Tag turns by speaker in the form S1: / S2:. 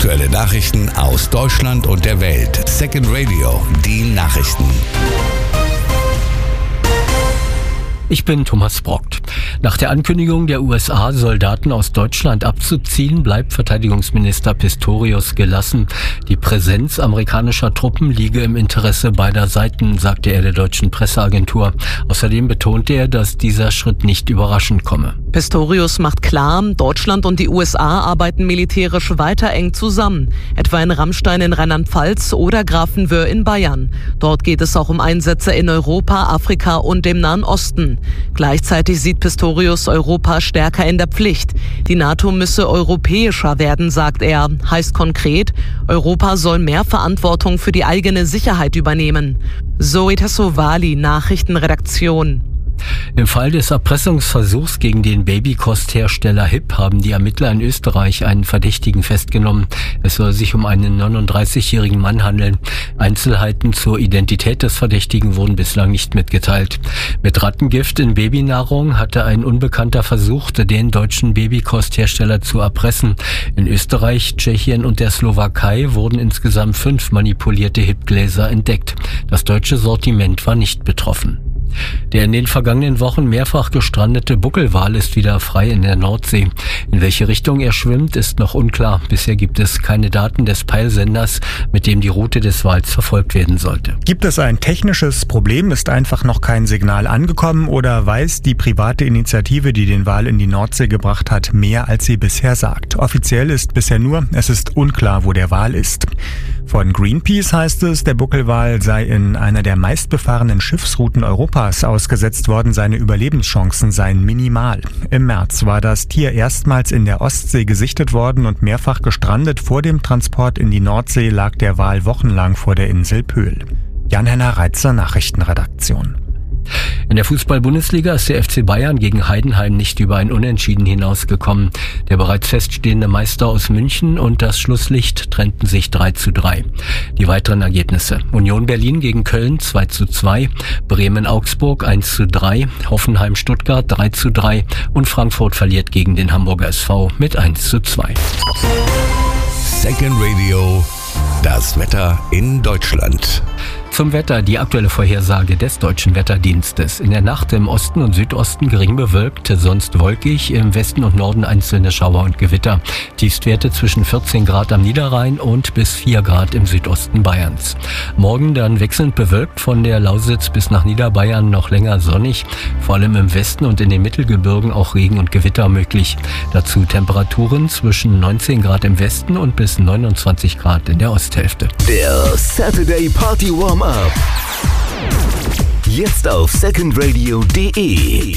S1: Aktuelle Nachrichten aus Deutschland und der Welt. Second Radio, die Nachrichten.
S2: Ich bin Thomas Brockt. Nach der Ankündigung der USA, Soldaten aus Deutschland abzuziehen, bleibt Verteidigungsminister Pistorius gelassen. Die Präsenz amerikanischer Truppen liege im Interesse beider Seiten, sagte er der deutschen Presseagentur. Außerdem betonte er, dass dieser Schritt nicht überraschend komme.
S3: Pistorius macht klar, Deutschland und die USA arbeiten militärisch weiter eng zusammen, etwa in Rammstein in Rheinland-Pfalz oder Grafenwöhr in Bayern. Dort geht es auch um Einsätze in Europa, Afrika und dem Nahen Osten. Gleichzeitig sieht Pistorius Europa stärker in der Pflicht. Die NATO müsse europäischer werden, sagt er. Heißt konkret, Europa soll mehr Verantwortung für die eigene Sicherheit übernehmen. Zoe Tassovali, Nachrichtenredaktion.
S2: Im Fall des Erpressungsversuchs gegen den Babykosthersteller HIP haben die Ermittler in Österreich einen Verdächtigen festgenommen. Es soll sich um einen 39-jährigen Mann handeln. Einzelheiten zur Identität des Verdächtigen wurden bislang nicht mitgeteilt. Mit Rattengift in Babynahrung hatte ein Unbekannter versucht, den deutschen Babykosthersteller zu erpressen. In Österreich, Tschechien und der Slowakei wurden insgesamt 5 manipulierte HIP-Gläser entdeckt. Das deutsche Sortiment war nicht betroffen. Der in den vergangenen Wochen mehrfach gestrandete Buckelwal ist wieder frei in der Nordsee. In welche Richtung er schwimmt, ist noch unklar. Bisher gibt es keine Daten des Peilsenders, mit dem die Route des Wals verfolgt werden sollte.
S4: Gibt es ein technisches Problem? Ist einfach noch kein Signal angekommen? Oder weiß die private Initiative, die den Wal in die Nordsee gebracht hat, mehr als sie bisher sagt? Offiziell ist bisher nur, es ist unklar, wo der Wal ist. Von Greenpeace heißt es, der Buckelwal sei in einer der meistbefahrenen Schiffsrouten Europas ausgesetzt worden, seine Überlebenschancen seien minimal. Im März war das Tier erstmals in der Ostsee gesichtet worden und mehrfach gestrandet. Vor dem Transport in die Nordsee lag der Wal wochenlang vor der Insel Pöhl. Jan-Henner Reitzer, Nachrichtenredaktion.
S2: In der Fußball-Bundesliga ist der FC Bayern gegen Heidenheim nicht über ein Unentschieden hinausgekommen. Der bereits feststehende Meister aus München und das Schlusslicht trennten sich 3:3. Die weiteren Ergebnisse: Union Berlin gegen Köln 2:2, Bremen-Augsburg 1:3, Hoffenheim-Stuttgart 3:3 und Frankfurt verliert gegen den Hamburger SV mit 1:2.
S1: Second Radio, das Wetter in Deutschland.
S2: Zum Wetter, die aktuelle Vorhersage des Deutschen Wetterdienstes. In der Nacht im Osten und Südosten gering bewölkt, sonst wolkig, im Westen und Norden einzelne Schauer und Gewitter. Tiefstwerte zwischen 14 Grad am Niederrhein und bis 4 Grad im Südosten Bayerns. Morgen dann wechselnd bewölkt, von der Lausitz bis nach Niederbayern noch länger sonnig. Vor allem im Westen und in den Mittelgebirgen auch Regen und Gewitter möglich. Dazu Temperaturen zwischen 19 Grad im Westen und bis 29 Grad in der Osthälfte.
S5: Der Saturday Party Warm-Up. Jetzt auf secondradio.de.